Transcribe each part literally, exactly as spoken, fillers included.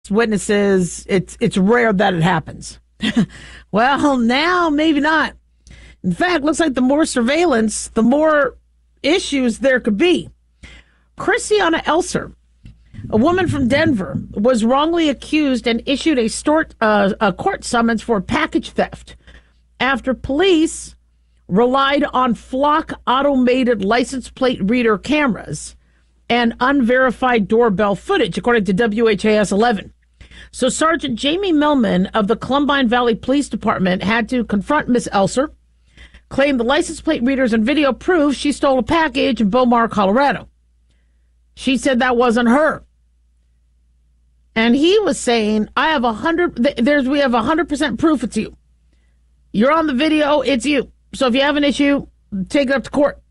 witnesses, it's it's rare that it happens. Well, now maybe not. In fact, looks like the more surveillance, the more issues there could be. Christiana Elser, a woman from Denver, was wrongly accused and issued a, stort, uh, a court summons for package theft after police relied on flock automated license plate reader cameras and unverified doorbell footage, according to W H A S eleven. So Sergeant Jamie Millman of the Columbine Valley Police Department had to confront Miss Elser, claim the license plate readers and video prove she stole a package in Beaumar, Colorado. She said that wasn't her. And he was saying, I have a hundred, there's, we have a hundred percent proof it's you. You're on the video, it's you. So if you have an issue, take it up to court.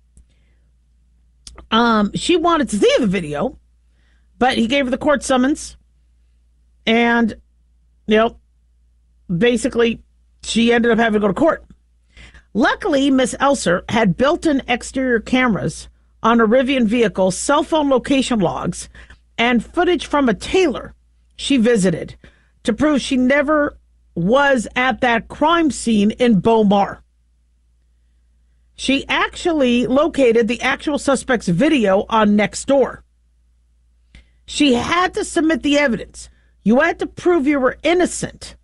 Um, she wanted to see the video, but he gave her the court summons. And, you know, basically, she ended up having to go to court. Luckily, Miss Elser had built-in exterior cameras on a Rivian vehicle, cell phone location logs, and footage from a tailor she visited to prove she never was at that crime scene in Beaumar. She actually located the actual suspect's video on Nextdoor. She had to submit the evidence. You had to prove you were innocent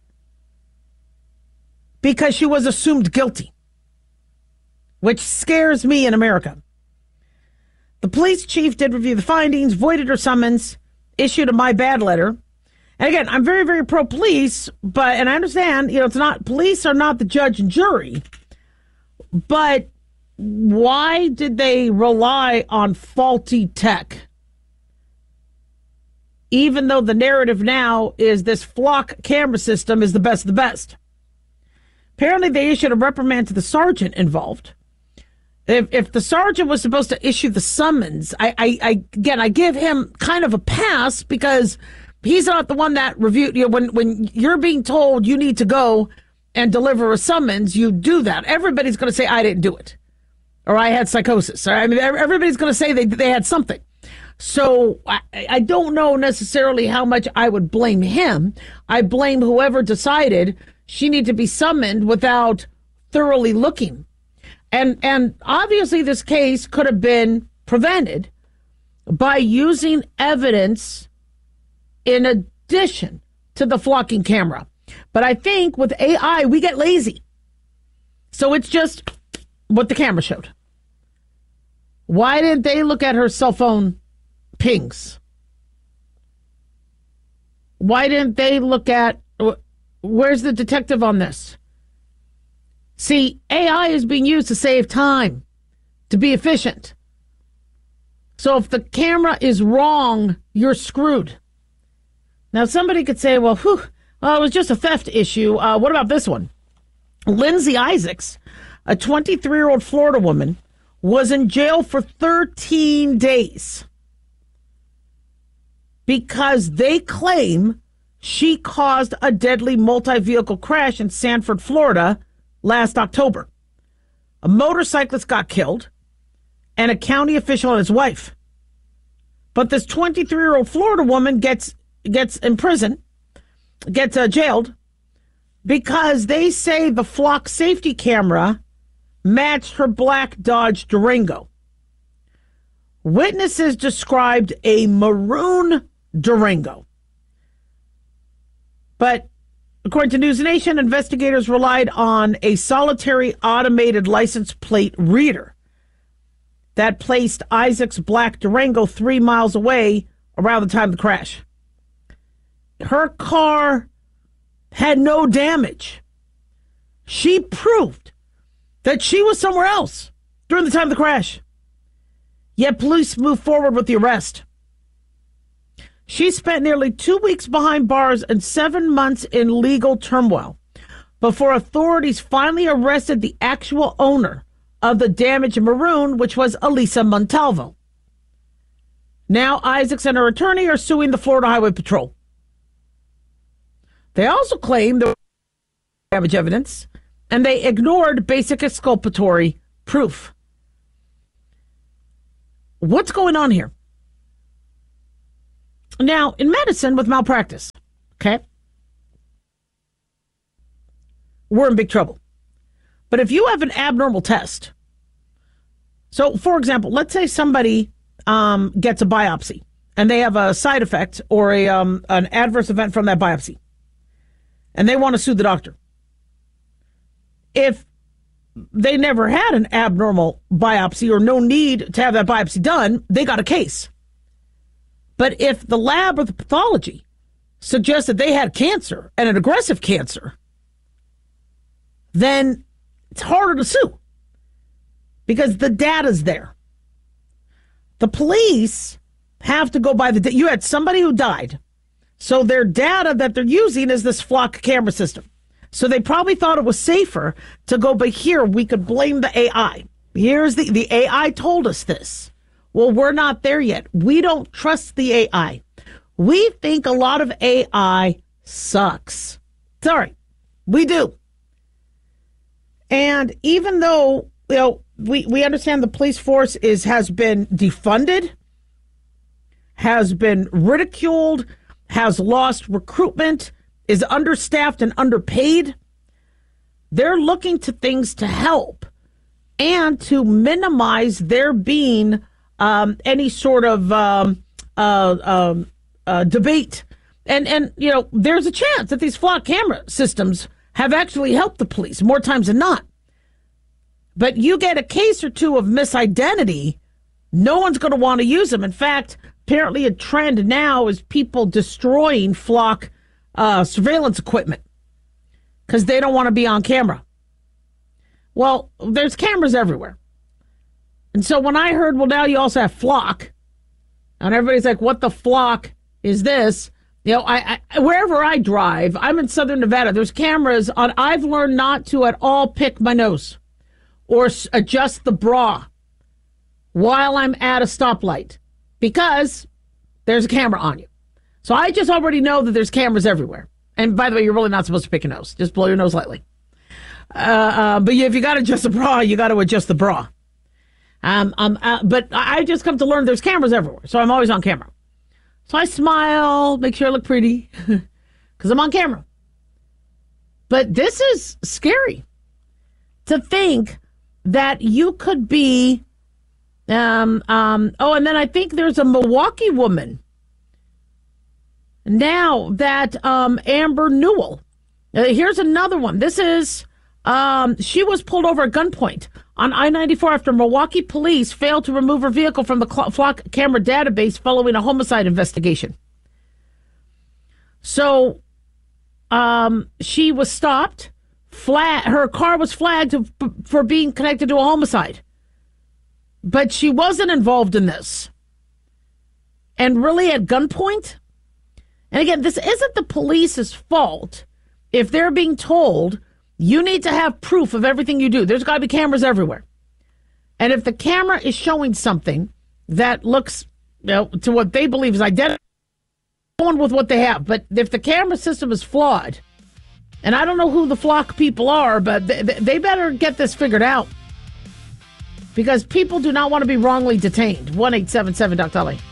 because she was assumed guilty, which scares me in America. The police chief did review the findings, voided her summons, issued a my bad letter. And again, I'm very, very pro-police, but, and I understand, you know, it's not, police are not the judge and jury, but why did they rely on faulty tech? Even though the narrative now is this flock camera system is the best of the best. Apparently, they issued a reprimand to the sergeant involved. If, if the sergeant was supposed to issue the summons, I, I, I again, I give him kind of a pass because he's not the one that reviewed. You know, when, when you're being told you need to go and deliver a summons, you do that. Everybody's going to say, I didn't do it. Or I had psychosis. Or, I mean, everybody's going to say they they had something. So I, I don't know necessarily how much I would blame him. I blame whoever decided she needed to be summoned without thoroughly looking. And and obviously this case could have been prevented by using evidence in addition to the flocking camera. But I think with A I, we get lazy. So it's just what the camera showed. Why didn't they look at her cell phone pings? Why didn't they look at, where's the detective on this? See, A I is being used to save time, to be efficient. So if the camera is wrong, you're screwed. Now, somebody could say, well, whew, well, it was just a theft issue. Uh, what about this one? Lindsay Isaacs, a twenty-three-year-old Florida woman, was in jail for thirteen days because they claim she caused a deadly multi-vehicle crash in Sanford, Florida last October. A motorcyclist got killed and a county official and his wife. But this twenty-three-year-old Florida woman gets gets in prison, gets uh, jailed, because they say the flock safety camera matched her black Dodge Durango. Witnesses described a maroon Durango. But according to News Nation, investigators relied on a solitary automated license plate reader that placed Isaac's black Durango three miles away around the time of the crash. Her car had no damage. She proved that she was somewhere else during the time of the crash. Yet police moved forward with the arrest. She spent nearly two weeks behind bars and seven months in legal turmoil before authorities finally arrested the actual owner of the damaged maroon, which was Elisa Montalvo. Now Isaacs and her attorney are suing the Florida Highway Patrol. They also claim there was damage evidence, and they ignored basic exculpatory proof. What's going on here? Now, in medicine with malpractice, okay, we're in big trouble. But if you have an abnormal test, so for example, let's say somebody um, gets a biopsy and they have a side effect or a um, an adverse event from that biopsy, and they want to sue the doctor. If they never had an abnormal biopsy or no need to have that biopsy done, they got a case. But if the lab or the pathology suggests that they had cancer and an aggressive cancer, then it's harder to sue because the data's there. The police have to go by the data. You had somebody who died, so their data that they're using is this flock camera system. So they probably thought it was safer to go, but here we could blame the A I. Here's the, the A I told us this. Well, we're not there yet. We don't trust the A I. We think a lot of A I sucks. Sorry, we do. And even though, you know, we, we understand the police force is has been defunded, has been ridiculed, has lost recruitment, is understaffed and underpaid, they're looking to things to help and to minimize there being um, any sort of um, uh, um, uh, debate. And, and, you know, there's a chance that these flock camera systems have actually helped the police more times than not. But you get a case or two of misidentity, no one's going to want to use them. In fact, apparently a trend now is people destroying flock uh, surveillance equipment because they don't want to be on camera. Well, there's cameras everywhere. And so when I heard, well, now you also have flock, and everybody's like, what the flock is this? You know, I, I wherever I drive, I'm in Southern Nevada, there's cameras on. I've learned not to at all pick my nose or s- adjust the bra while I'm at a stoplight because there's a camera on you. So I just already know that there's cameras everywhere. And by the way, you're really not supposed to pick your nose. Just blow your nose lightly. Uh, uh, but if you got to adjust the bra, you got to adjust the bra. Um, um, uh, but I just come to learn there's cameras everywhere. So I'm always on camera. So I smile, make sure I look pretty because I'm on camera. But this is scary to think that you could be. Um, um, oh, and then I think there's a Milwaukee woman now that um, Amber Newell. Uh, here's another one. This is um, she was pulled over at gunpoint on I ninety-four after Milwaukee police failed to remove her vehicle from the flock camera database following a homicide investigation. So um, she was stopped. Flag, her car was flagged for being connected to a homicide. But she wasn't involved in this. And really at gunpoint? And again, this isn't the police's fault if they're being told you need to have proof of everything you do. There's got to be cameras everywhere. And if the camera is showing something that looks, you know, to what they believe is identical, going with what they have. But if the camera system is flawed, and I don't know who the flock people are, but they, they better get this figured out. Because people do not want to be wrongly detained. one eight seven seven Doctor Dolly.